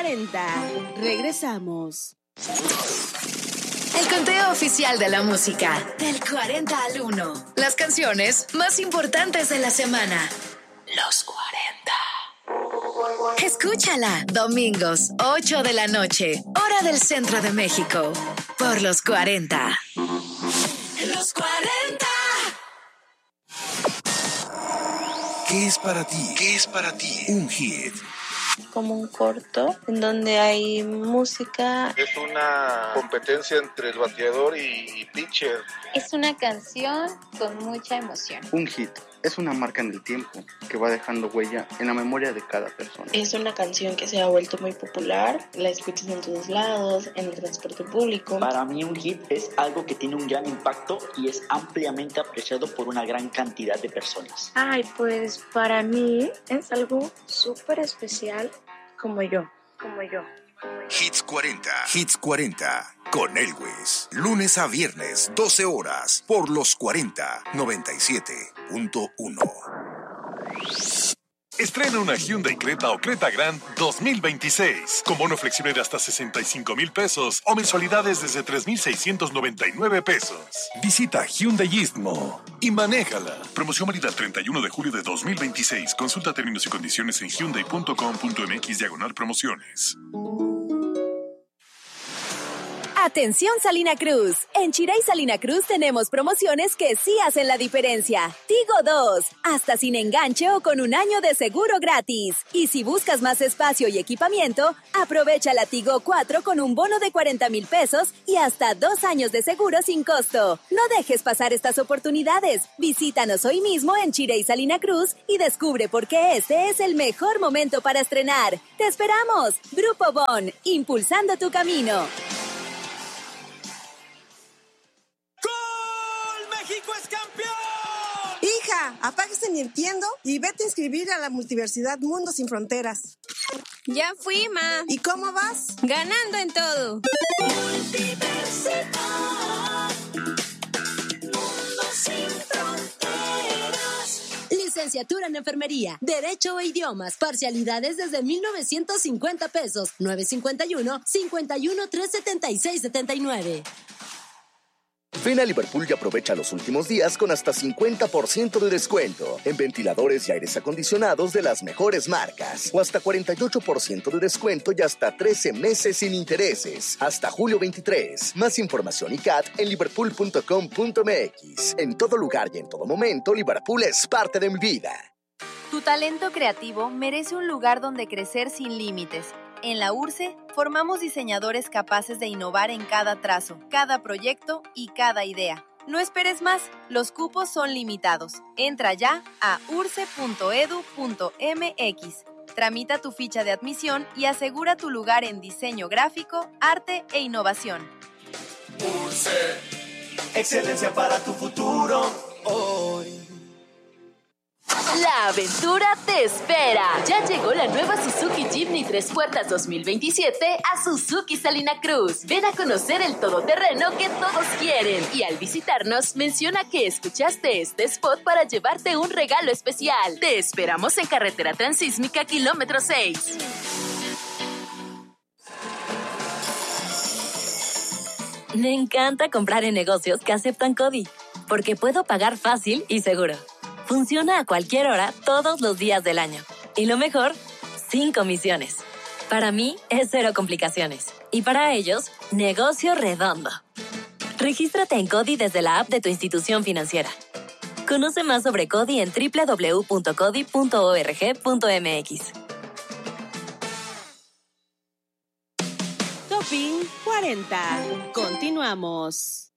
40. Regresamos. El conteo oficial de la música, del 40 al 1. Las canciones más importantes de la semana. Los 40. Escúchala, domingos, 8 de la noche, hora del centro de México, por los 40. Los 40. ¿Qué es para ti? ¿Qué es para ti un hit? Como un corto en donde hay música. Es una competencia entre el bateador y pitcher. Es una canción con mucha emoción. Un hit es una marca en el tiempo que va dejando huella en la memoria de cada persona. Es una canción que se ha vuelto muy popular, la escuchas en todos lados, en el transporte público. Para mí un hit es algo que tiene un gran impacto y es ampliamente apreciado por una gran cantidad de personas. Ay, pues para mí es algo súper especial como yo. Hits 40. Hits 40. Con Elwes. Lunes a viernes, 12 horas. Por los 40. 97.1. Estrena una Hyundai Creta o Creta Grand 2026 con bono flexible de hasta 65,000 pesos o mensualidades desde 3,699 pesos. Visita Hyundai Istmo y manéjala. Promoción válida el 31 de julio de 2026. Consulta términos y condiciones en hyundai.com.mx/promociones. Atención Salina Cruz. En Chirey Salina Cruz tenemos promociones que sí hacen la diferencia. Tigo 2, hasta sin enganche o con un año de seguro gratis. Y si buscas más espacio y equipamiento, aprovecha la Tigo 4 con un bono de 40,000 pesos y hasta 2 años de seguro sin costo. No dejes pasar estas oportunidades. Visítanos hoy mismo en Chirey Salina Cruz y descubre por qué este es el mejor momento para estrenar. ¡Te esperamos! Grupo Bon, impulsando tu camino. ¡México es campeón! Hija, apaga ese Nintendo y vete a inscribir a la Multiversidad Mundo Sin Fronteras. Ya fui, ma. ¿Y cómo vas? Ganando en todo. Multiversidad Mundo Sin Fronteras. Licenciatura en Enfermería, Derecho e Idiomas, parcialidades desde 1,950 pesos, 951-51-376-79. Ven a Liverpool y aprovecha los últimos días con hasta 50% de descuento en ventiladores y aires acondicionados de las mejores marcas o hasta 48% de descuento y hasta 13 meses sin intereses hasta julio 23. Más información y CAT en liverpool.com.mx. En todo lugar y en todo momento, Liverpool es parte de mi vida. Tu talento creativo merece un lugar donde crecer sin límites. En la URSE, formamos diseñadores capaces de innovar en cada trazo, cada proyecto y cada idea. No esperes más, los cupos son limitados. Entra ya a urse.edu.mx. Tramita tu ficha de admisión y asegura tu lugar en diseño gráfico, arte e innovación. URSE, excelencia para tu futuro hoy. La aventura te espera. Ya llegó la nueva Suzuki Jimny 3 puertas 2027 a Suzuki Salina Cruz. Ven a conocer el todoterreno que todos quieren. Y al visitarnos, menciona que escuchaste este spot para llevarte un regalo especial. Te esperamos en Carretera Transísmica, kilómetro 6. Me encanta comprar en negocios que aceptan CODI, porque puedo pagar fácil y seguro. Funciona a cualquier hora, todos los días del año. Y lo mejor, sin comisiones. Para mí, es cero complicaciones. Y para ellos, negocio redondo. Regístrate en CODI desde la app de tu institución financiera. Conoce más sobre CODI en www.codi.org.mx. Topping 40. Continuamos.